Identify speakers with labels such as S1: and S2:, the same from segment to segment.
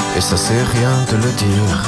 S1: Et ça sert rien de le dire.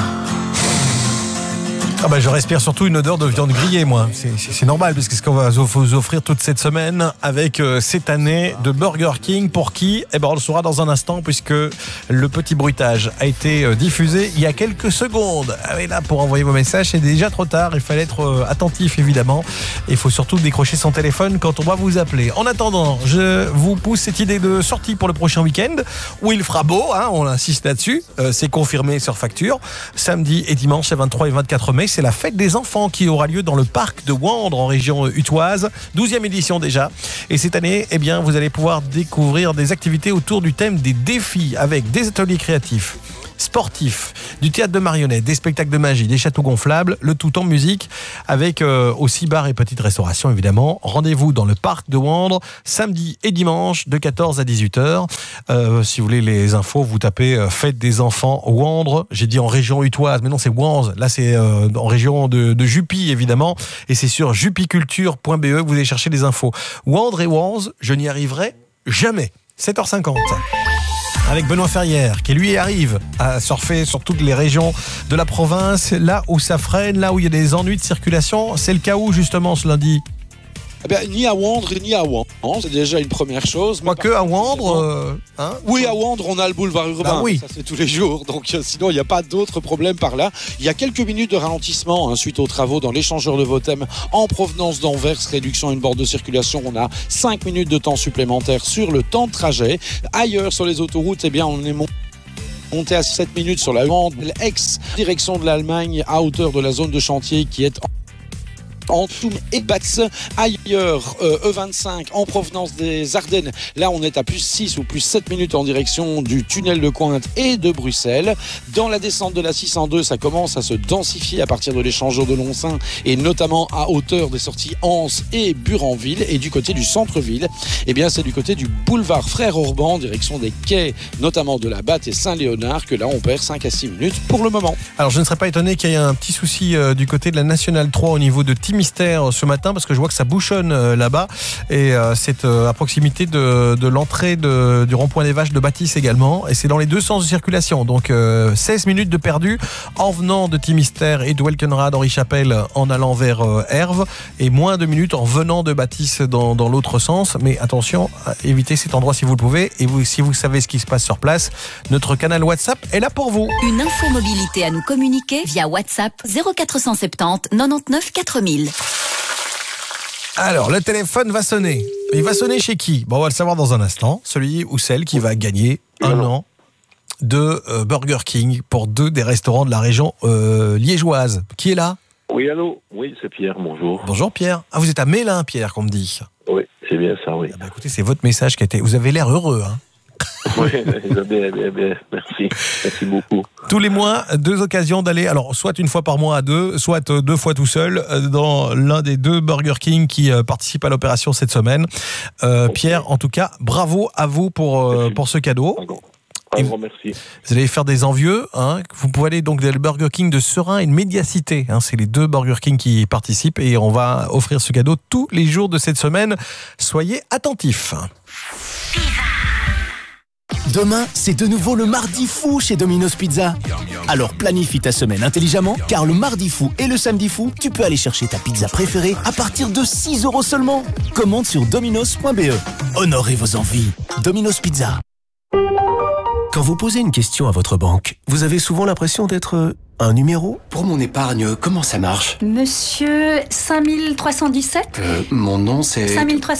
S2: Ah bah je respire surtout une odeur de viande grillée, moi. C'est normal, parce que c'est ce qu'on va vous offrir toute cette semaine avec cette année de Burger King. Pour qui ? Eh ben on le saura dans un instant, puisque le petit bruitage a été diffusé il y a quelques secondes. Et là, pour envoyer vos messages, c'est déjà trop tard. Il fallait être attentif, évidemment. Il faut surtout décrocher son téléphone quand on va vous appeler. En attendant, je vous pousse cette idée de sortie pour le prochain week-end, où il fera beau, hein, on insiste là-dessus. C'est confirmé sur facture. Samedi et dimanche, les 23 et 24 mai. C'est la fête des enfants qui aura lieu dans le parc de Wandre en région hutoise, 12e édition déjà. Et cette année, eh bien, vous allez pouvoir découvrir des activités autour du thème des défis avec des ateliers créatifs, sportifs, du théâtre de marionnettes, des spectacles de magie, des châteaux gonflables, le tout en musique avec aussi bar et petite restauration évidemment. Rendez-vous dans le parc de Wandre samedi et dimanche de 14 à 18h. Si vous voulez les infos, vous tapez fête des enfants Wandre. J'ai dit en région hutoise, mais non, c'est Wandre. Là, c'est en région de Jupy évidemment, et c'est sur jupiculture.be que vous allez chercher les infos. Wandre et Wandre, je n'y arriverai jamais. 7h50. Avec Benoît Ferrière, qui lui arrive à surfer sur toutes les régions de la province, là où ça freine, là où il y a des ennuis de circulation. C'est le cas où justement ce lundi ?
S3: Eh bien, ni à Wandre, ni à Wandre, c'est déjà une première chose.
S2: Quoique à Wandre, hein ?
S3: Oui, à Wandre, on a le boulevard urbain,
S2: bah oui.
S3: Ça c'est tous les jours, donc sinon il n'y a pas d'autres problèmes par là. Il y a quelques minutes de ralentissement suite aux travaux dans l'échangeur de Votem en provenance d'Anvers, réduction à une borne de circulation. On a 5 minutes de temps supplémentaire sur le temps de trajet. Ailleurs sur les autoroutes, eh bien on est monté à 7 minutes sur la Wandre, ex-direction de l'Allemagne à hauteur de la zone de chantier qui est en Toum et Bax. Ailleurs, E25 en provenance des Ardennes. Là, on est à plus 6 ou plus 7 minutes en direction du tunnel de Cointe et de Bruxelles. Dans la descente de la 602, ça commence à se densifier à partir de l'échangeur de Loncin et notamment à hauteur des sorties Anse et Buranville. Et du côté du centre-ville, eh bien, c'est du côté du boulevard Frère Orban, direction des quais, notamment de la Batte et Saint-Léonard, que là, on perd 5 à 6 minutes pour le moment.
S2: Alors, je ne serais pas étonné qu'il y ait un petit souci du côté de la Nationale 3 au niveau de Mystère ce matin, parce que je vois que ça bouchonne là-bas, et c'est à proximité de l'entrée du rond-point des Vaches de Bâtisse également, et c'est dans les deux sens de circulation, donc 16 minutes de perdu en venant de Mystère et de Welkenrad, Henri Chapelle, en allant vers Herve, et moins de minutes en venant de Bâtisse dans l'autre sens. Mais attention, évitez cet endroit si vous le pouvez, et si vous savez ce qui se passe sur place, notre canal WhatsApp est là pour vous.
S4: Une info mobilité à nous communiquer via WhatsApp 0470 99 4000.
S2: Alors, le téléphone va sonner. Il va sonner chez qui ? Bon, on va le savoir dans un instant. Celui ou celle qui va gagner un an de Burger King pour 2 des restaurants de la région liégeoise. Qui est là ?
S5: Oui, allô ? Oui, c'est Pierre, bonjour.
S2: Bonjour Pierre. Ah, vous êtes à Mélin, Pierre, qu'on me dit.
S5: Oui, c'est bien ça, oui.
S2: Ah bah, écoutez, c'est votre message qui a été... Vous avez l'air heureux, hein ?
S5: Oui, bien, merci. Merci beaucoup.
S2: Tous les mois, 2 occasions d'aller, alors soit une fois par mois à 2, soit 2 fois tout seul, dans l'un des 2 Burger King qui participent à l'opération cette semaine. Pierre, en tout cas, bravo à vous pour ce cadeau.
S5: Un grand merci.
S2: Vous allez faire des envieux, hein. Vous pouvez aller donc dans le Burger King de Serein et de Médiacité, hein. C'est les 2 Burger King qui participent, et on va offrir ce cadeau tous les jours de cette semaine. Soyez attentifs.
S6: Demain, c'est de nouveau le Mardi Fou chez Domino's Pizza. Alors planifie ta semaine intelligemment, car le Mardi Fou et le Samedi Fou, tu peux aller chercher ta pizza préférée à partir de 6 € seulement. Commande sur dominos.be. Honorez vos envies. Domino's Pizza. Quand vous posez une question à votre banque, vous avez souvent l'impression d'être un numéro ?
S7: Pour mon épargne, comment ça marche ?
S8: Monsieur 5317 ?
S7: Mon nom c'est...
S8: 5317 ?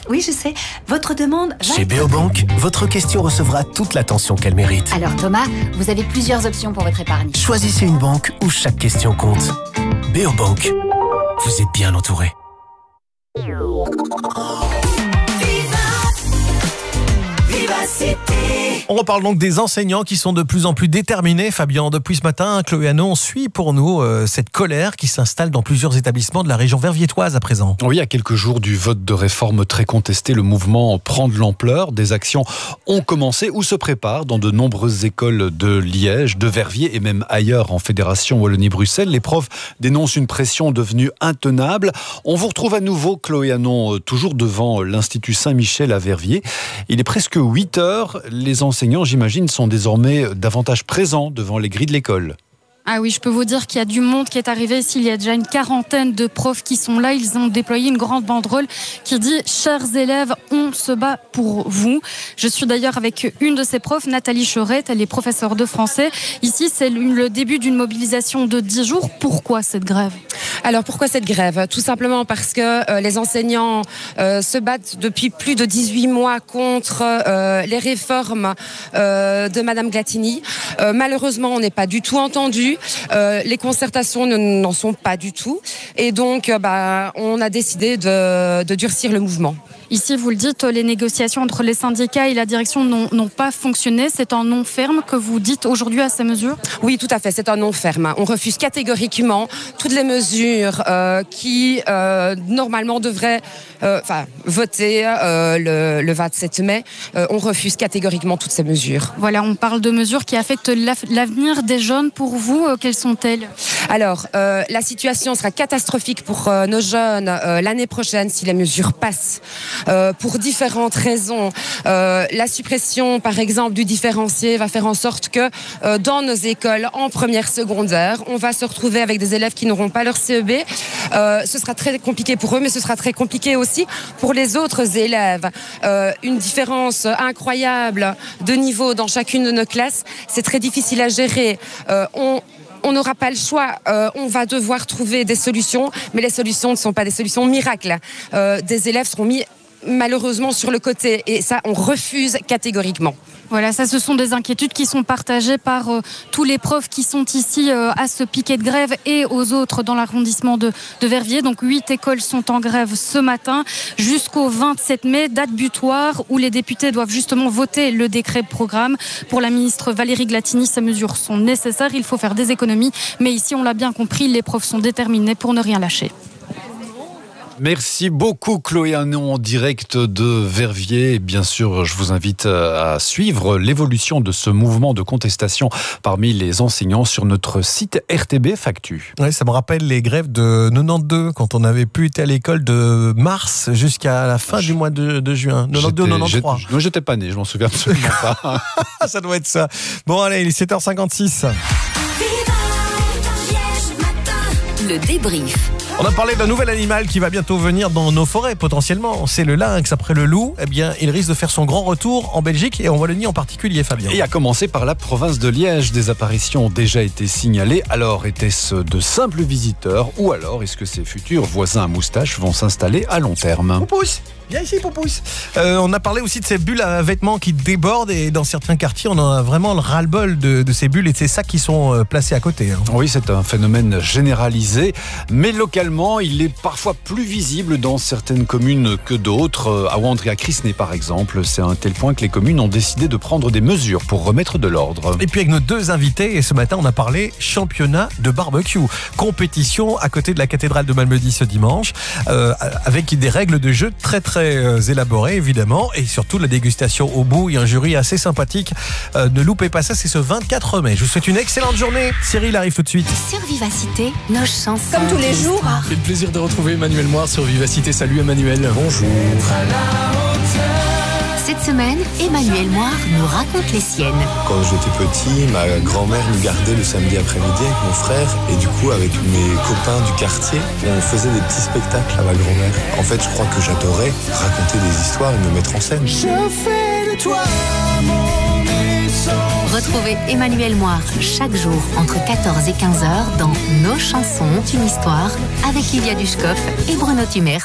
S8: Oui, je sais. Votre demande va...
S6: Chez Béobank, votre question recevra toute l'attention qu'elle mérite.
S8: Alors Thomas, vous avez plusieurs options pour votre épargne.
S6: Choisissez une banque où chaque question compte. Béobank, vous êtes bien entouré.
S2: On reparle donc des enseignants qui sont de plus en plus déterminés. Fabien, depuis ce matin, Chloé Hannon suit pour nous cette colère qui s'installe dans plusieurs établissements de la région verviétoise à présent.
S9: Oui, à quelques jours du vote de réforme très contesté, le mouvement prend de l'ampleur. Des actions ont commencé ou se préparent dans de nombreuses écoles de Liège, de Verviers et même ailleurs en Fédération Wallonie-Bruxelles. Les profs dénoncent une pression devenue intenable. On vous retrouve à nouveau, Chloé Hannon, toujours devant l'Institut Saint-Michel à Verviers. Il est presque 8h. les enseignants, j'imagine, sont désormais davantage présents devant les grilles de l'école.
S10: Ah oui, je peux vous dire qu'il y a du monde qui est arrivé ici. Il y a déjà une quarantaine de profs qui sont là. Ils ont déployé une grande banderole qui dit « Chers élèves, on se bat pour vous ». Je suis d'ailleurs avec une de ces profs, Nathalie Chorette. Elle est professeure de français. Ici, c'est le début d'une mobilisation de 10 jours. Pourquoi cette grève ?
S11: Alors, pourquoi cette grève ? Tout simplement parce que les enseignants se battent depuis plus de 18 mois contre les réformes de Madame Glatini. Malheureusement, on n'est pas du tout entendu. Les concertations n'en sont pas du tout. Et donc, on a décidé de durcir le mouvement.
S10: Ici, vous le dites, les négociations entre les syndicats et la direction n'ont pas fonctionné. C'est un non ferme que vous dites aujourd'hui à ces mesures ?
S11: Oui, tout à fait, c'est un non ferme. On refuse catégoriquement toutes les mesures qui, normalement, devraient voter le 27 mai. On refuse catégoriquement toutes ces mesures.
S10: Voilà, on parle de mesures qui affectent l'avenir des jeunes. Pour vous, quelles sont-elles ?
S11: Alors, la situation sera catastrophique pour nos jeunes l'année prochaine si les mesures passent. Pour différentes raisons. La suppression, par exemple, du différencié va faire en sorte que dans nos écoles en première secondaire, on va se retrouver avec des élèves qui n'auront pas leur CEB. Ce sera très compliqué pour eux, mais ce sera très compliqué aussi pour les autres élèves. Une différence incroyable de niveau dans chacune de nos classes, c'est très difficile à gérer. On n'aura pas le choix, on va devoir trouver des solutions, mais les solutions ne sont pas des solutions miracles. Des élèves seront mis malheureusement sur le côté et ça on refuse catégoriquement.
S10: Voilà, ça ce sont des inquiétudes qui sont partagées par tous les profs qui sont ici à ce piquet de grève et aux autres dans l'arrondissement de Verviers. Donc 8 écoles sont en grève ce matin jusqu'au 27 mai, date butoir où les députés doivent justement voter le décret de programme. Pour la ministre Valérie Glatini, ces mesures sont nécessaires, il faut faire des économies. Mais ici, on l'a bien compris, les profs sont déterminés pour ne rien lâcher.
S9: Merci beaucoup Chloé Hanon en direct de Verviers. Bien sûr, je vous invite à suivre l'évolution de ce mouvement de contestation parmi les enseignants sur notre site RTBF Actu.
S2: Oui, ça me rappelle les grèves de 92 quand on avait pu être à l'école de mars jusqu'à la fin du mois de juin. 92-93.
S9: Moi, j'étais pas né, je m'en souviens absolument pas.
S2: Ça doit être ça. Bon, allez, il est 7h56.
S4: Le débrief.
S2: On a parlé d'un nouvel animal qui va bientôt venir dans nos forêts potentiellement. C'est le lynx. Après le loup, eh bien, il risque de faire son grand retour en Belgique et en Wallonie en particulier, Fabien.
S9: Et à commencer par la province de Liège. Des apparitions ont déjà été signalées. Alors, était-ce de simples visiteurs ou alors est-ce que ces futurs voisins à moustache vont s'installer à long terme ?
S2: Poupousse, viens ici, Poupousse. On a parlé aussi de ces bulles à vêtements qui débordent et dans certains quartiers, on en a vraiment le ras-le-bol de ces bulles et de ces sacs qui sont placés à côté.
S9: Oui, c'est un phénomène généralisé, mais localement, il est parfois plus visible dans certaines communes que d'autres. À Wandre et à Crisnay, par exemple, c'est à un tel point que les communes ont décidé de prendre des mesures pour remettre de l'ordre.
S2: Et puis avec nos deux invités, et ce matin, on a parlé championnat de barbecue. Compétition à côté de la cathédrale de Malmedy ce dimanche, avec des règles de jeu très très élaborées, évidemment, et surtout la dégustation au bout. Il y a un jury assez sympathique. Ne loupez pas ça, c'est ce 24 mai. Je vous souhaite une excellente journée. Cyril arrive tout de suite.
S4: Sur Vivacité, nos chansons.
S8: Comme tous les jours.
S1: C'est le plaisir de retrouver Emmanuel Moir sur Vivacité. Salut Emmanuel. Bonjour.
S4: Cette semaine, Emmanuel Moir nous raconte les siennes.
S12: Quand j'étais petit, ma grand-mère nous gardait le samedi après-midi avec mon frère et du coup avec mes copains du quartier, on faisait des petits spectacles à ma grand-mère. En fait, je crois que j'adorais raconter des histoires et me mettre en scène.
S4: Je fais de toi mon essence. Retrouvez Emmanuel Moir chaque jour entre 14 et 15h dans Nos chansons ont une histoire avec Ilia Dushkov et Bruno Tumers.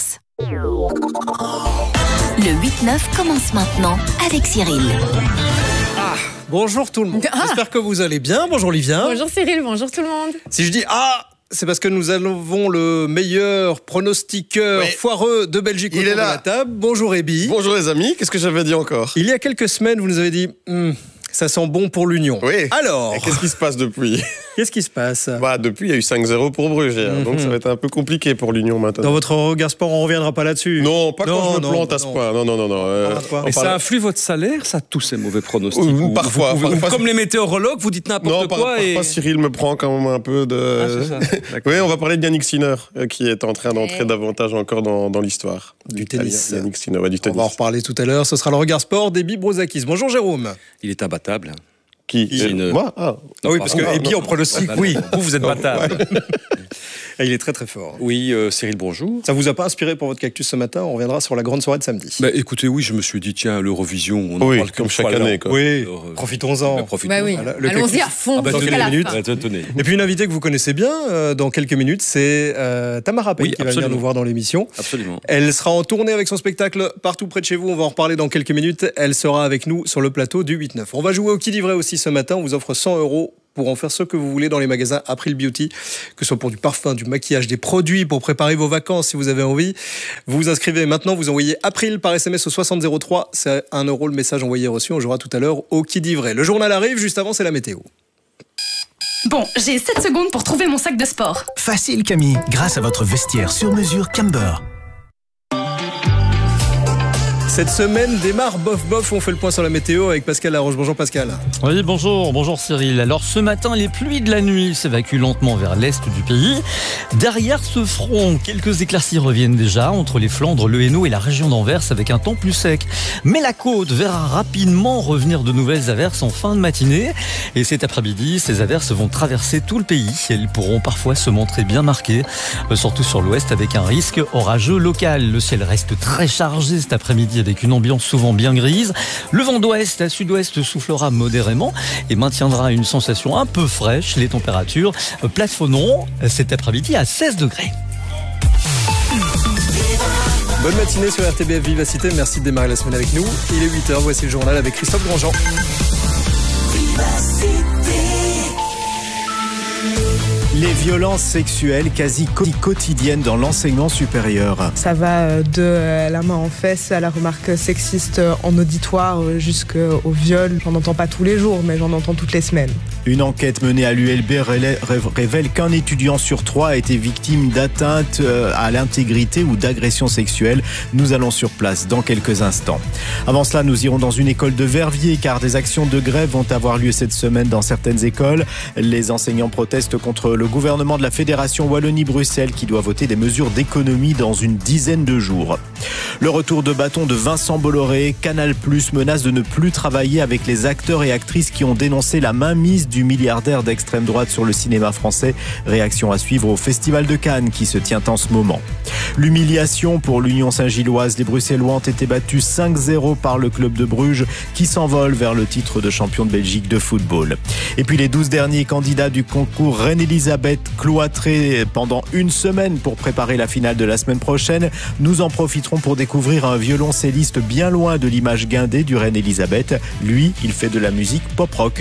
S4: Le 8-9 commence maintenant avec Cyril.
S13: Bonjour tout le monde. J'espère que vous allez bien. Bonjour Livia.
S14: Bonjour Cyril, bonjour tout le monde.
S13: Si je dis c'est parce que nous avons le meilleur pronostiqueur foireux de Belgique autour de la table. Bonjour Ebi.
S15: Bonjour les amis, qu'est-ce que j'avais dit encore ?
S13: Il y a quelques semaines, vous nous avez dit Ça sent bon pour l'Union.
S14: Oui.
S13: Alors,
S14: et qu'est-ce qui se passe depuis?
S13: Qu'est-ce qui se passe?
S14: Depuis, il y a eu 5-0 pour Bruges. Donc, ça va être un peu compliqué pour l'Union maintenant.
S13: Dans votre regard sport, on ne reviendra pas là-dessus.
S14: Non, pas quand je me plante à ce point. Non.
S15: Et ça influe votre salaire, ça, tous ces mauvais pronostics?
S14: Parfois.
S15: Comme les météorologues, vous dites n'importe quoi.
S14: Parfois, Cyril me prend quand même un peu de...
S15: c'est ça.
S14: Oui, on va parler de Yannick Sinner, qui est en train d'entrer davantage encore dans l'histoire.
S13: Du tennis.
S14: Yannick Sinner, du tennis.
S13: On va en reparler tout à l'heure. Ce sera le regard sport d'Ebi Brozakis. Bonjour Jérôme.
S15: Il est imbattable.
S14: Qui?
S13: Moi? Oui, parce que Ebi en pronostic, oui. Vous êtes battable. Et il est très très fort.
S15: Oui, Cyril, bonjour.
S13: Ça vous a pas inspiré pour votre cactus ce matin? On reviendra sur la grande soirée de samedi.
S15: Écoutez, oui, je me suis dit, tiens, l'Eurovision, on en parle
S14: comme chaque année.
S13: Oui, profitons-en.
S8: Oui. Allons-y à fond.
S13: Dans quelques minutes. Et puis une invitée que vous connaissez bien, dans quelques minutes, c'est Tamara Payne qui va venir nous voir dans l'émission.
S15: Absolument.
S13: Elle sera en tournée avec son spectacle partout près de chez vous. On va en reparler dans quelques minutes. Elle sera avec nous sur le plateau du 8-9. On va jouer au qui dit vrai aussi ce matin. On vous offre 100 € pour en faire ce que vous voulez dans les magasins April Beauty, que ce soit pour du parfum, du maquillage, des produits pour préparer vos vacances si vous avez envie. Vous vous inscrivez maintenant, vous envoyez April par SMS au 6003. C'est 1 € le message envoyé reçu. On jouera tout à l'heure au qui dit vrai. Le journal arrive, juste avant, c'est la météo.
S16: Bon, j'ai 7 secondes pour trouver mon sac de sport.
S6: Facile Camille, grâce à votre vestiaire sur mesure Camber.
S13: Cette semaine démarre bof. On fait le point sur la météo avec Pascal Laroche. Bonjour Pascal.
S17: Oui, bonjour Cyril. Alors ce matin, les pluies de la nuit s'évacuent lentement vers l'est du pays. Derrière ce front, quelques éclaircies reviennent déjà entre les Flandres, le Hainaut et la région d'Anvers avec un temps plus sec. Mais la côte verra rapidement revenir de nouvelles averses en fin de matinée. Et cet après-midi, ces averses vont traverser tout le pays. Elles pourront parfois se montrer bien marquées, surtout sur l'ouest avec un risque orageux local. Le ciel reste très chargé cet après-midi avec une ambiance souvent bien grise. Le vent d'ouest à sud-ouest soufflera modérément et maintiendra une sensation un peu fraîche. Les températures plafonneront cet après-midi à 16 degrés.
S13: Bonne matinée sur RTBF Vivacité. Merci de démarrer la semaine avec nous. Il est 8h, voici le journal avec Christophe Grandjean. Les violences sexuelles quasi quotidiennes dans l'enseignement supérieur.
S18: Ça va de la main en fesse à la remarque sexiste en auditoire jusqu'au viol. J'en entends pas tous les jours, mais j'en entends toutes les semaines.
S13: Une enquête menée à l'ULB révèle qu'un étudiant sur 3 a été victime d'atteinte à l'intégrité ou d'agression sexuelle. Nous allons sur place dans quelques instants. Avant cela, nous irons dans une école de Verviers car des actions de grève vont avoir lieu cette semaine dans certaines écoles. Les enseignants protestent contre le gouvernement de la Fédération Wallonie-Bruxelles qui doit voter des mesures d'économie dans une dizaine de jours. Le retour de bâton de Vincent Bolloré, Canal+ menace de ne plus travailler avec les acteurs et actrices qui ont dénoncé la mainmise du milliardaire d'extrême droite sur le cinéma français. Réaction à suivre au Festival de Cannes qui se tient en ce moment. L'humiliation pour l'Union Saint-Gilloise. Les Bruxellois ont été battus 5-0 par le club de Bruges qui s'envole vers le titre de champion de Belgique de football. Et puis les 12 derniers candidats du concours Reine-Elisabeth cloîtrés pendant une semaine pour préparer la finale de la semaine prochaine. Nous en profiterons pour découvrir un violoncelliste bien loin de l'image guindée du Reine-Elisabeth. Lui, il fait de la musique pop-rock.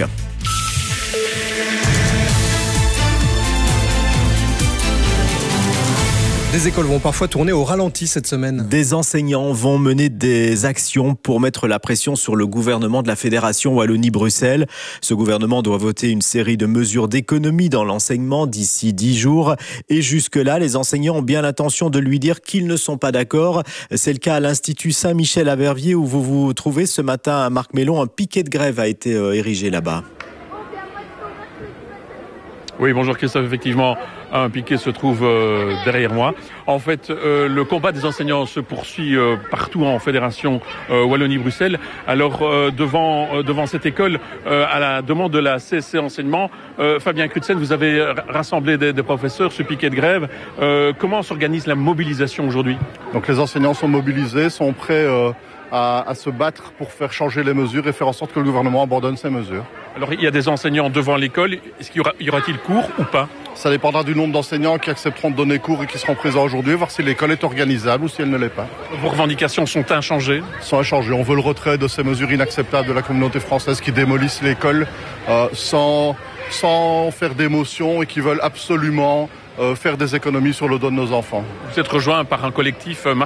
S13: Des écoles vont parfois tourner au ralenti cette semaine. Des enseignants vont mener des actions pour mettre la pression sur le gouvernement de la Fédération Wallonie-Bruxelles. Ce gouvernement doit voter une série de mesures d'économie dans l'enseignement d'ici 10 jours. Et jusque-là, les enseignants ont bien l'intention de lui dire qu'ils ne sont pas d'accord. C'est le cas à l'Institut Saint-Michel à Verviers où vous vous trouvez ce matin à Marc-Mélon. Un piquet de grève a été érigé là-bas.
S19: Oui, bonjour Christophe, effectivement, un piquet se trouve derrière moi. En fait, le combat des enseignants se poursuit partout en Fédération Wallonie-Bruxelles. Alors, devant cette école, à la demande de la CSC Enseignement, Fabien Crutzen, vous avez rassemblé des professeurs, ce piquet de grève. Comment s'organise la mobilisation aujourd'hui ?
S20: Donc les enseignants sont mobilisés, sont prêts à se battre pour faire changer les mesures et faire en sorte que le gouvernement abandonne ces mesures.
S19: Alors il y a des enseignants devant l'école, est-ce qu'il y aura-t-il cours ou pas ?
S20: Ça dépendra du nombre d'enseignants qui accepteront de donner cours et qui seront présents aujourd'hui, voir si l'école est organisable ou si elle ne l'est pas.
S19: Vos revendications sont inchangées ?
S20: Sont inchangées. On veut le retrait de ces mesures inacceptables de la communauté française qui démolissent l'école sans faire d'émotion et qui veulent absolument faire des économies sur le dos de nos enfants.
S19: Vous êtes rejoint par un collectif Mars Attack ?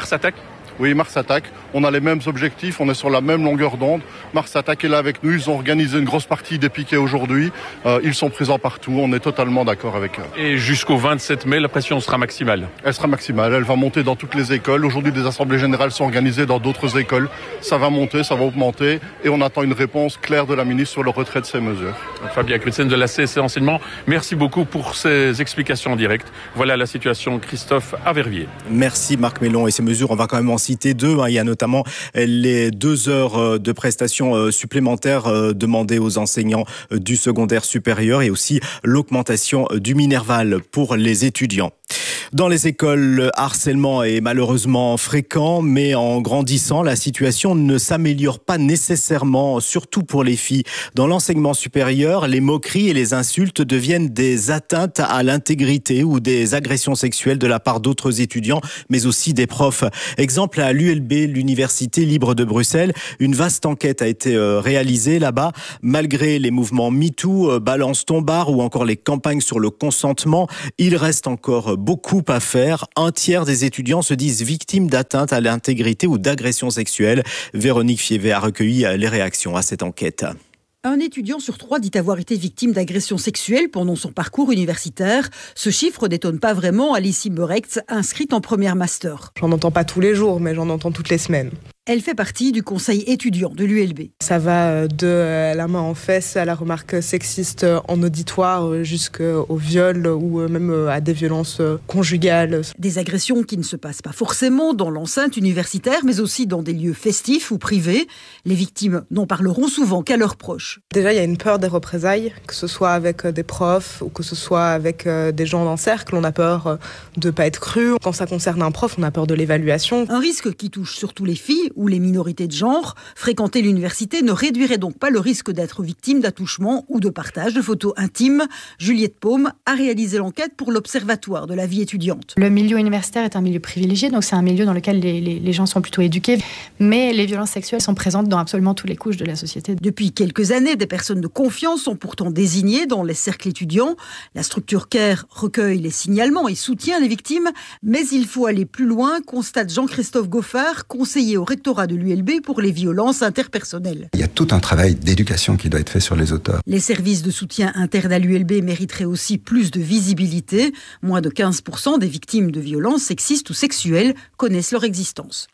S20: Oui, Mars Attack. On a les mêmes objectifs, on est sur la même longueur d'onde. Mars Attack est là avec nous. Ils ont organisé une grosse partie des piquets aujourd'hui. Ils sont présents partout. On est totalement d'accord avec eux.
S19: Et jusqu'au 27 mai, la pression sera maximale.
S20: Elle sera maximale. Elle va monter dans toutes les écoles. Aujourd'hui, des assemblées générales sont organisées dans d'autres écoles. Ça va monter, ça va augmenter. Et on attend une réponse claire de la ministre sur le retrait de ces mesures.
S19: Fabien Crutzen de la CSC Enseignement, merci beaucoup pour ces explications en direct. Voilà la situation, Christophe, à Verviers.
S13: Merci Marc Mélon. Et ces mesures, on va quand même en citer deux. Il y a notamment les 2 heures de prestations supplémentaires demandées aux enseignants du secondaire supérieur et aussi l'augmentation du Minerval pour les étudiants. Dans les écoles, le harcèlement est malheureusement fréquent, mais en grandissant, la situation ne s'améliore pas nécessairement, surtout pour les filles. Dans l'enseignement supérieur, les moqueries et les insultes deviennent des atteintes à l'intégrité ou des agressions sexuelles de la part d'autres étudiants, mais aussi des profs. Exemple à l'ULB, l'Université libre de Bruxelles, une vaste enquête a été réalisée là-bas. Malgré les mouvements MeToo, Balance ton bar ou encore les campagnes sur le consentement, il reste encore beaucoup à faire. 1/3 des étudiants se disent victimes d'atteintes à l'intégrité ou d'agressions sexuelles. Véronique Fievet a recueilli les réactions à cette enquête.
S21: Un étudiant sur 3 dit avoir été victime d'agressions sexuelles pendant son parcours universitaire. Ce chiffre n'étonne pas vraiment Alice Berecht, inscrite en première master.
S18: J'en entends pas tous les jours, mais j'en entends toutes les semaines.
S21: Elle fait partie du conseil étudiant de l'ULB.
S18: Ça va de la main en fesse à la remarque sexiste en auditoire jusqu'au viol ou même à des violences conjugales.
S21: Des agressions qui ne se passent pas forcément dans l'enceinte universitaire, mais aussi dans des lieux festifs ou privés. Les victimes n'en parleront souvent qu'à leurs proches.
S18: Déjà, il y a une peur des représailles, que ce soit avec des profs ou que ce soit avec des gens d'un cercle. On a peur de ne pas être cru. Quand ça concerne un prof, on a peur de l'évaluation.
S21: Un risque qui touche surtout les filles ou les minorités de genre. Fréquenter l'université ne réduirait donc pas le risque d'être victime d'attouchement ou de partage de photos intimes. Juliette Paume a réalisé l'enquête pour l'Observatoire de la vie étudiante.
S22: Le milieu universitaire est un milieu privilégié, donc c'est un milieu dans lequel les gens sont plutôt éduqués. Mais les violences sexuelles sont présentes dans absolument toutes les couches de la société.
S21: Depuis quelques années, des personnes de confiance sont pourtant désignées dans les cercles étudiants. La structure CARE recueille les signalements et soutient les victimes. Mais il faut aller plus loin, constate Jean-Christophe Goffard, conseiller au rectorat de l'ULB pour les violences interpersonnelles.
S23: Il y a tout un travail d'éducation qui doit être fait sur les auteurs.
S21: Les services de soutien internes à l'ULB mériteraient aussi plus de visibilité. Moins de 15% des victimes de violences sexistes ou sexuelles connaissent leur existence.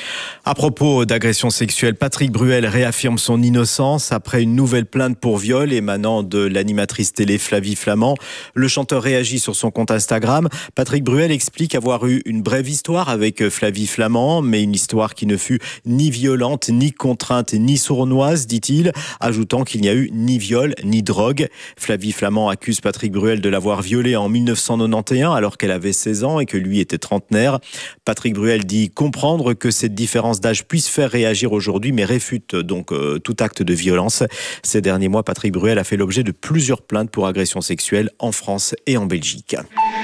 S13: À propos d'agressions sexuelles, Patrick Bruel réaffirme son innocence après une nouvelle plainte pour viol émanant de l'animatrice télé Flavie Flament. Le chanteur réagit sur son compte Instagram. Patrick Bruel explique avoir eu une brève histoire avec Flavie Flament, mais une histoire qui ne fut ni violente, ni contrainte, ni sournoise, dit-il, ajoutant qu'il n'y a eu ni viol, ni drogue. Flavie Flament accuse Patrick Bruel de l'avoir violée en 1991 alors qu'elle avait 16 ans et que lui était trentenaire. Patrick Bruel dit comprendre que cette différence d'âge puisse faire réagir aujourd'hui, mais réfute donc tout acte de violence. Ces derniers mois, Patrick Bruel a fait l'objet de plusieurs plaintes pour agressions sexuelles en France et en Belgique.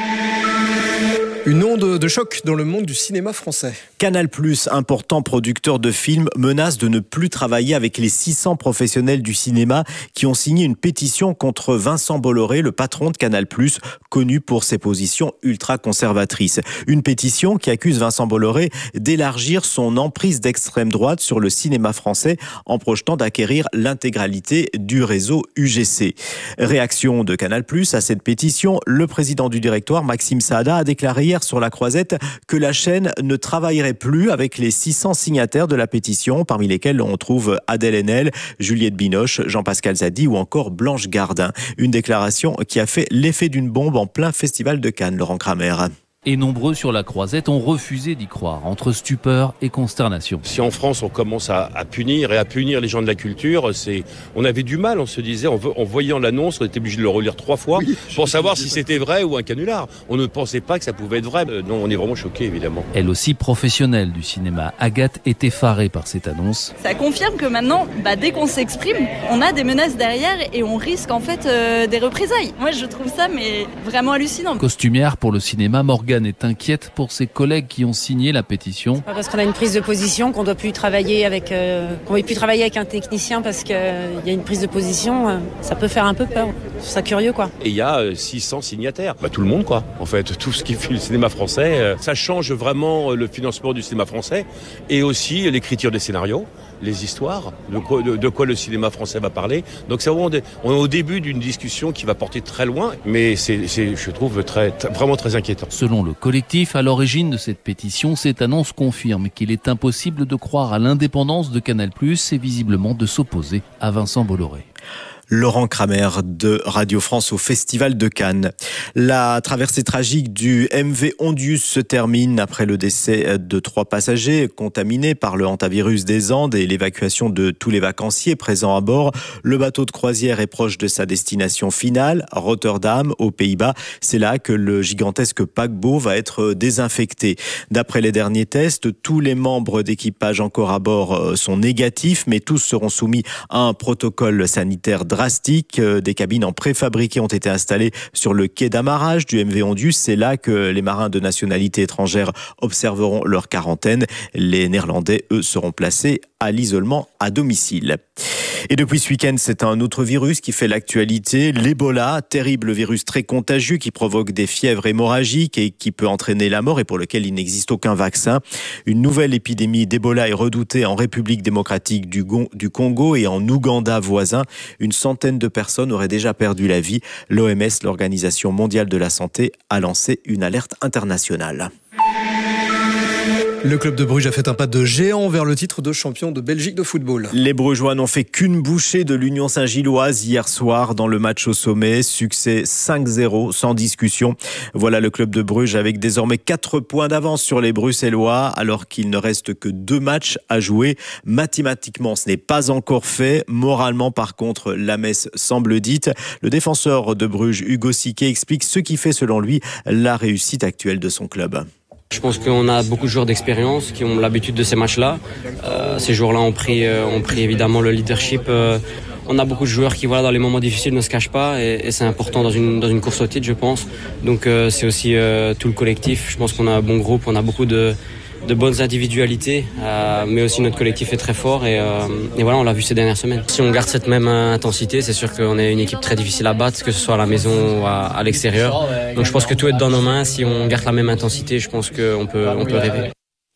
S1: Une onde de choc dans le monde du cinéma français.
S13: Canal+, important producteur de films, menace de ne plus travailler avec les 600 professionnels du cinéma qui ont signé une pétition contre Vincent Bolloré, le patron de Canal+, connu pour ses positions ultra-conservatrices. Une pétition qui accuse Vincent Bolloré d'élargir son emprise d'extrême droite sur le cinéma français en projetant d'acquérir l'intégralité du réseau UGC. Réaction de Canal+ à cette pétition, le président du directoire, Maxime Saada, a déclaré hier sur La Croisette que la chaîne ne travaillerait plus avec les 600 signataires de la pétition, parmi lesquels on trouve Adèle Haenel, Juliette Binoche, Jean-Pascal Zadi ou encore Blanche Gardin. Une déclaration qui a fait l'effet d'une bombe en plein festival de Cannes, Laurent Kramer.
S24: Et nombreux sur La Croisette ont refusé d'y croire, entre stupeur et consternation.
S25: Si en France on commence à punir les gens de la culture, on avait du mal, on se disait, en voyant l'annonce, on était obligé de le relire 3 fois pour savoir si c'était vrai ou un canular. On ne pensait pas que ça pouvait être vrai. Non, on est vraiment choqués évidemment.
S24: Elle aussi professionnelle du cinéma, Agathe est effarée par cette annonce.
S26: Ça confirme que maintenant, dès qu'on s'exprime, on a des menaces derrière et on risque en fait des représailles. Moi je trouve ça mais vraiment hallucinant.
S24: Costumière pour le cinéma, Morgane Hogan est inquiète pour ses collègues qui ont signé la pétition.
S3: Parce qu'on a une prise de position, qu'on ne doit plus travailler avec, un technicien parce qu'il y a une prise de position, ça peut faire un peu peur. Je trouve ça curieux, quoi.
S25: Et il y a 600 signataires. Tout le monde, quoi. En fait, tout ce qui fait le cinéma français, ça change vraiment le financement du cinéma français et aussi l'écriture des scénarios, les histoires, de quoi le cinéma français va parler. Donc c'est vraiment on est au début d'une discussion qui va porter très loin, mais c'est je trouve vraiment très inquiétant.
S24: Selon le collectif, à l'origine de cette pétition, cette annonce confirme qu'il est impossible de croire à l'indépendance de Canal+, et visiblement de s'opposer à Vincent Bolloré.
S13: Laurent Kramer de Radio France au Festival de Cannes. La traversée tragique du MV Ondius se termine après le décès de 3 passagers contaminés par le hantavirus des Andes et l'évacuation de tous les vacanciers présents à bord. Le bateau de croisière est proche de sa destination finale, Rotterdam, aux Pays-Bas. C'est là que le gigantesque paquebot va être désinfecté. D'après les derniers tests, tous les membres d'équipage encore à bord sont négatifs, mais tous seront soumis à un protocole sanitaire drastique. Des cabines en préfabriqué ont été installées sur le quai d'amarrage du MV Ondius. C'est là que les marins de nationalité étrangère observeront leur quarantaine. Les Néerlandais, eux, seront placés à l'isolement à domicile. Et depuis ce week-end, c'est un autre virus qui fait l'actualité, l'Ebola, terrible virus très contagieux qui provoque des fièvres hémorragiques et qui peut entraîner la mort et pour lequel il n'existe aucun vaccin. Une nouvelle épidémie d'Ebola est redoutée en République démocratique du Congo et en Ouganda voisin. Une centaine de personnes auraient déjà perdu la vie. L'OMS, l'Organisation mondiale de la santé, a lancé une alerte internationale.
S1: Le club de Bruges a fait un pas de géant vers le titre de champion de Belgique de football.
S13: Les Brugeois n'ont fait qu'une bouchée de l'Union Saint-Gilloise hier soir dans le match au sommet. Succès 5-0 sans discussion. Voilà le club de Bruges avec désormais 4 points d'avance sur les Bruxellois alors qu'il ne reste que 2 matchs à jouer. Mathématiquement, ce n'est pas encore fait. Moralement, par contre, la messe semble dite. Le défenseur de Bruges, Hugo Siquet, explique ce qui fait selon lui la réussite actuelle de son club.
S5: Je pense qu'on a beaucoup de joueurs d'expérience qui ont l'habitude de ces matchs-là. Ces joueurs-là ont pris évidemment le leadership. On a beaucoup de joueurs qui, dans les moments difficiles, ne se cachent pas et c'est important dans une course au titre, je pense. Donc c'est aussi tout le collectif. Je pense qu'on a un bon groupe, on a beaucoup de bonnes individualités, mais aussi notre collectif est très fort et voilà, on l'a vu ces dernières semaines. Si on garde cette même intensité, c'est sûr qu'on est une équipe très difficile à battre, que ce soit à la maison ou à l'extérieur. Donc je pense que tout est dans nos mains. Si on garde la même intensité, je pense qu'on peut rêver.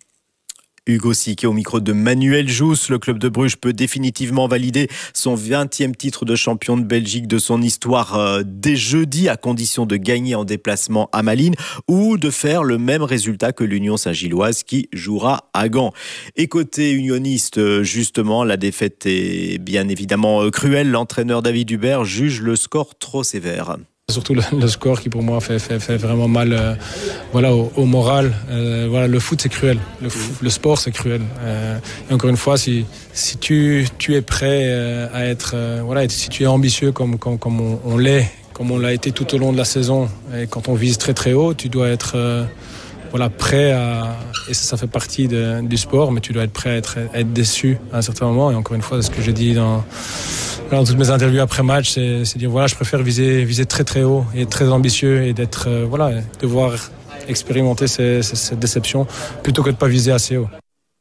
S13: Hugo Siquet au micro de Manuel Jousse. Le club de Bruges peut définitivement valider son 20e titre de champion de Belgique de son histoire dès jeudi, à condition de gagner en déplacement à Malines ou de faire le même résultat que l'Union Saint-Gilloise qui jouera à Gand. Et côté unioniste, justement, la défaite est bien évidemment cruelle. L'entraîneur David Hubert juge le score trop sévère.
S7: Surtout le score qui pour moi fait vraiment mal au moral. Le foot c'est cruel, le sport c'est cruel. Et encore une fois, si tu es prêt à être, si tu es ambitieux comme on l'est, comme on l'a été tout au long de la saison, et quand on vise très très haut, tu dois être prêt à, et ça fait partie du sport, mais tu dois être prêt à être déçu à un certain moment. Et encore une fois, c'est ce que j'ai dit dans toutes mes interviews après match, c'est dire je préfère viser très très haut et être très ambitieux et d'être devoir expérimenter cette déception plutôt que de pas viser assez haut.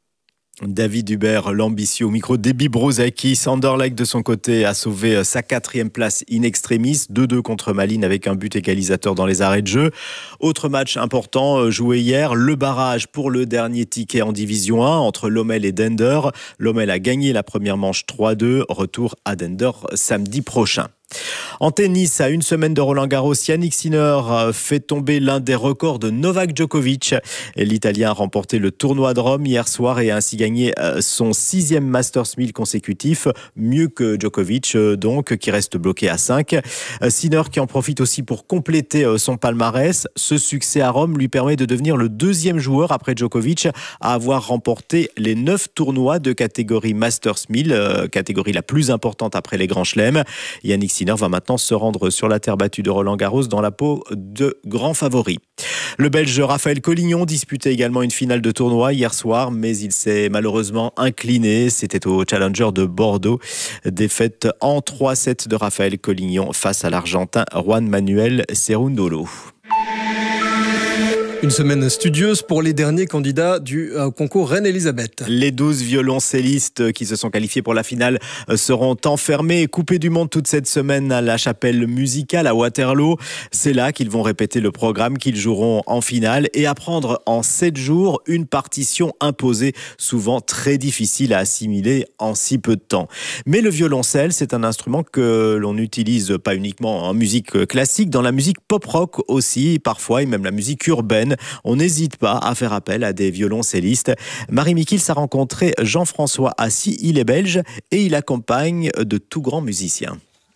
S13: David Hubert, l'ambitieux au micro d'Ebi Brozaki. Anderlecht de son côté a sauvé sa 4e place in extremis, 2-2 contre Malines avec un but égalisateur dans les arrêts de jeu. Autre match important joué hier, le barrage pour le dernier ticket en Division 1 entre Lommel et Dender. Lommel a gagné la première manche 3-2, retour à Dender samedi prochain. En tennis, à une semaine de Roland-Garros, Yannick Sinner fait tomber l'un des records de Novak Djokovic. L'Italien a remporté le tournoi de Rome hier soir et a ainsi gagné son 6e Masters 1000 consécutif, mieux que Djokovic donc, qui reste bloqué à 5. Sinner qui en profite aussi pour compléter son palmarès. Ce succès à Rome lui permet de devenir le 2e joueur après Djokovic à avoir remporté les 9 tournois de catégorie Masters 1000, catégorie la plus importante après les grands chelems. Yannick Sinner va maintenant se rendre sur la terre battue de Roland-Garros dans la peau de grand favori. Le Belge Raphaël Collignon disputait également une finale de tournoi hier soir, mais il s'est malheureusement incliné. C'était au Challenger de Bordeaux. Défaite en 3-7 de Raphaël Collignon face à l'Argentin Juan Manuel Cerundolo.
S1: Une semaine studieuse pour les derniers candidats du concours Reine-Elisabeth.
S13: Les 12 violoncellistes qui se sont qualifiés pour la finale seront enfermés et coupés du monde toute cette semaine à la chapelle musicale à Waterloo. C'est là qu'ils vont répéter le programme qu'ils joueront en finale et apprendre en 7 jours une partition imposée, souvent très difficile à assimiler en si peu de temps. Mais le violoncelle, c'est un instrument que l'on n'utilise pas uniquement en musique classique, dans la musique pop-rock aussi, parfois, et même la musique urbaine. On n'hésite pas à faire appel à des violoncellistes. Marie Mikils a rencontré Jean-François Assy, il est belge et il accompagne de tout grands musiciens.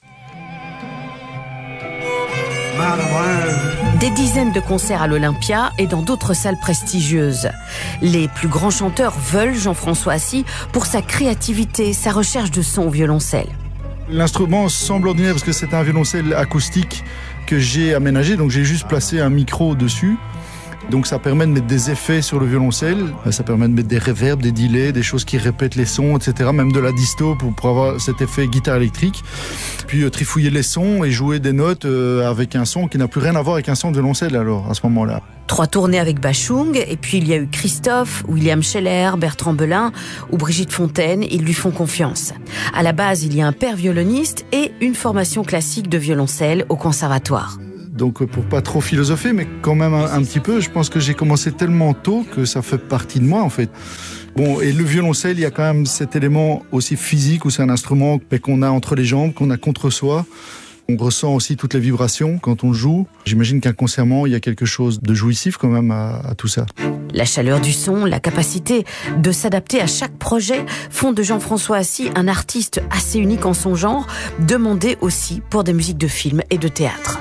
S2: Des dizaines de concerts à l'Olympia et dans d'autres salles prestigieuses. Les plus grands chanteurs veulent Jean-François Assy pour sa créativité, sa recherche de son au violoncelle.
S4: L'instrument semble ordinaire parce que c'est un violoncelle acoustique que j'ai aménagé, donc j'ai juste placé un micro dessus. Donc ça permet de mettre des effets sur le violoncelle, ça permet de mettre des reverbs, des delays, des choses qui répètent les sons, etc. Même de la disto pour avoir cet effet guitare électrique. Puis trifouiller les sons et jouer des notes avec un son qui n'a plus rien à voir avec un son de violoncelle alors à ce moment-là.
S2: 3 tournées avec Bachung, et puis il y a eu Christophe, William Scheller, Bertrand Belin ou Brigitte Fontaine, ils lui font confiance. À la base, il y a un père violoniste et une formation classique de violoncelle au conservatoire.
S4: Donc pour pas trop philosopher, mais quand même un petit peu, je pense que j'ai commencé tellement tôt que ça fait partie de moi en fait. Bon, et le violoncelle, il y a quand même cet élément aussi physique où c'est un instrument qu'on a entre les jambes, qu'on a contre soi. On ressent aussi toutes les vibrations quand on joue. J'imagine qu'inconsciemment, il y a quelque chose de jouissif quand même à tout ça.
S2: La chaleur du son, la capacité de s'adapter à chaque projet font de Jean-François Assy un artiste assez unique en son genre, demandé aussi pour des musiques de film et de théâtre.